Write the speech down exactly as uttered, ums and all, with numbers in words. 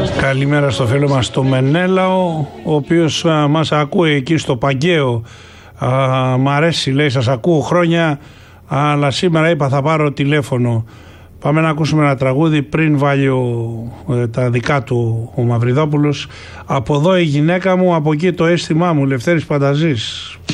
Καλημέρα στο φίλο μας το Μενέλαο, ο οποίος α, μας ακούει εκεί στο Παγκαίο. Α, μ' αρέσει, λέει, σας ακούω χρόνια, αλλά σήμερα είπα θα πάρω τηλέφωνο. Πάμε να ακούσουμε ένα τραγούδι πριν βάλει ο, ε, τα δικά του ο Μαυριδόπουλος. Από εδώ η γυναίκα μου, από εκεί το αίσθημά μου, Λευτέρης Πανταζής.